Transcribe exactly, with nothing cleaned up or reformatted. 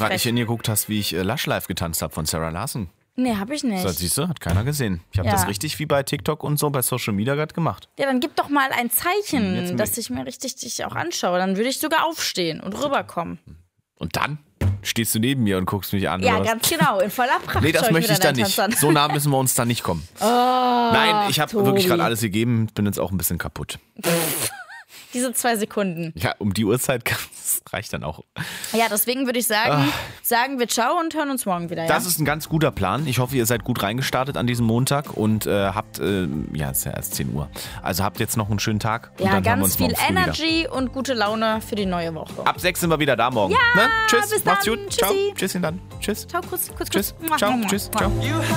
gerade nicht hingeguckt hast, wie ich äh, Lush Live getanzt habe von Sarah Larson. Nee, hab ich nicht. So, siehst du, hat keiner gesehen. Ich habe Ja. das richtig wie bei TikTok und so bei Social Media gerade gemacht. Ja, dann gib doch mal ein Zeichen, Jetzt dass ich mir richtig dich auch anschaue. Dann würde ich sogar aufstehen und rüberkommen. Und dann stehst du neben mir und guckst mich an. Ja, oder was? ganz genau. In voller Pracht. Nee, das schau möchte mir ich dann deinen nicht. Tanz an. So nah müssen wir uns dann nicht kommen. Oh, Nein, ich habe Tobi. wirklich gerade alles gegeben. Bin jetzt auch ein bisschen kaputt. Diese zwei Sekunden. Ja, um die Uhrzeit das reicht dann auch. Ja, deswegen würde ich sagen, sagen wir ciao und hören uns morgen wieder. Ja? Das ist ein ganz guter Plan. Ich hoffe, ihr seid gut reingestartet an diesem Montag und äh, habt, äh, ja, es ist ja erst zehn Uhr. Also habt jetzt noch einen schönen Tag. Und ja, dann hören wir ganz uns viel morgen früh Energy wieder. und gute Laune für die neue Woche. Ab sechs sind wir wieder da morgen. Ja, ne? Tschüss, bis macht's dann. gut. Ciao. Tschüssi. Tschüsschen dann. Tschüss. Ciao, kurz, kurz, Tschüss. kurz. Ciao. Tschüss. Ciao.